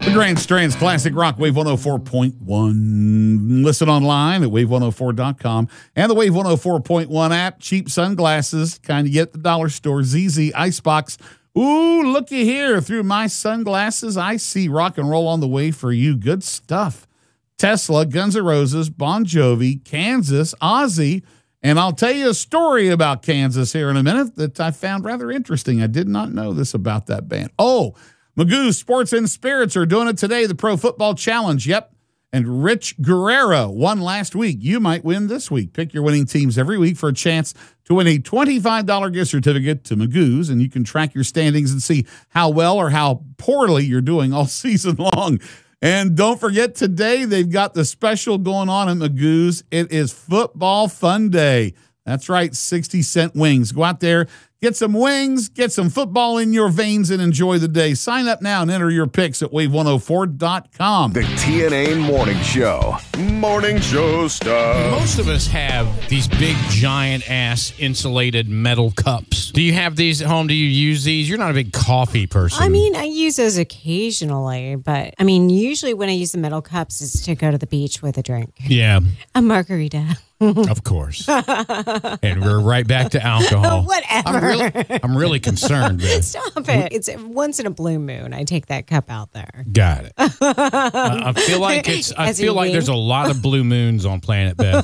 The Grand Strands Classic Rock, Wave 104.1. Listen online at wave104.com and the Wave 104.1 app. Cheap sunglasses, kind of get the dollar store. ZZ Icebox. Ooh, looky here. Through my sunglasses, I see rock and roll on the way for you. Good stuff. Tesla, Guns N' Roses, Bon Jovi, Kansas, Ozzy. And I'll tell you a story about Kansas here in a minute that I found rather interesting. I did not know this about that band. Oh, Magoo's Sports and Spirits are doing it today, the Pro Football Challenge. Yep. And Rich Guerrero won last week. You might win this week. Pick your winning teams every week for a chance to win a $25 gift certificate to Magoo's, and you can track your standings and see how well or how poorly you're doing all season long. And don't forget, today they've got the special going on at Magoo's. It is Football Fun Day. That's right, 60-cent wings. Go out there, get some wings, get some football in your veins, and enjoy the day. Sign up now and enter your picks at wave104.com. The TNA Morning Show. Morning Show stuff. Most of us have these big, giant-ass insulated metal cups. Do you have these at home? Do you use these? You're not a big coffee person. I mean, I use those occasionally, but I mean, usually when I use the metal cups, it's to go to the beach with a drink. Yeah. A margarita. Of course. And we're right back to alcohol. Whatever. I'm really concerned. Stop it. It's once in a blue moon. I take that cup out there. Got it. I feel like there's a lot of blue moons on planet Beth.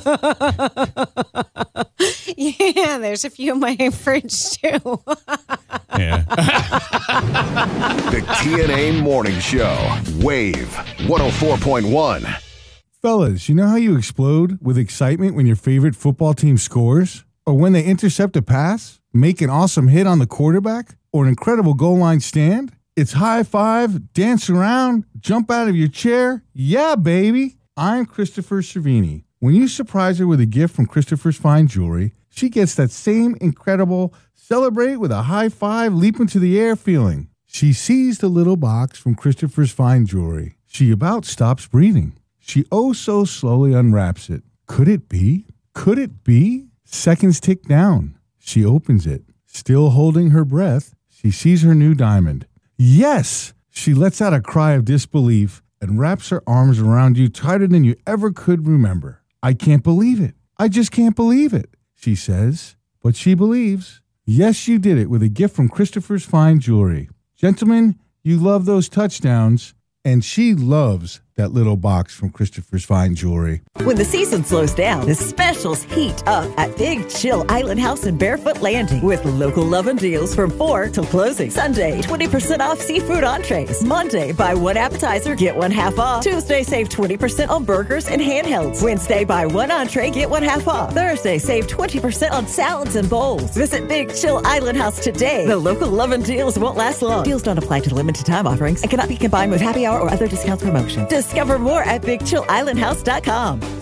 Yeah, there's a few in my fridge too. Yeah. The TNA Morning Show. Wave 104.1. Fellas, you know how you explode with excitement when your favorite football team scores? Or when they intercept a pass, make an awesome hit on the quarterback, or an incredible goal line stand? It's high five, dance around, jump out of your chair. Yeah, baby. I'm Christopher Cervini. When you surprise her with a gift from Christopher's Fine Jewelry, she gets that same incredible celebrate with a high five, leap into the air feeling. She sees the little box from Christopher's Fine Jewelry. She about stops breathing. She oh so slowly unwraps it. Could it be? Could it be? Seconds tick down. She opens it. Still holding her breath, she sees her new diamond. Yes! She lets out a cry of disbelief and wraps her arms around you tighter than you ever could remember. I can't believe it. I just can't believe it, she says. But she believes. Yes, you did it with a gift from Christopher's Fine Jewelry. Gentlemen, you love those touchdowns, and she loves that little box from Christopher's Fine Jewelry. When the season slows down, the specials heat up at Big Chill Island House in Barefoot Landing with local lovin' deals from 4 till closing. Sunday, 20% off seafood entrees. Monday, buy one appetizer, get one half off. Tuesday, save 20% on burgers and handhelds. Wednesday, buy one entree, get one half off. Thursday, save 20% on salads and bowls. Visit Big Chill Island House today. The local lovin' deals won't last long. Deals don't apply to limited time offerings and cannot be combined with happy hour or other discount promotion. Discover more at BigChillIslandHouse.com.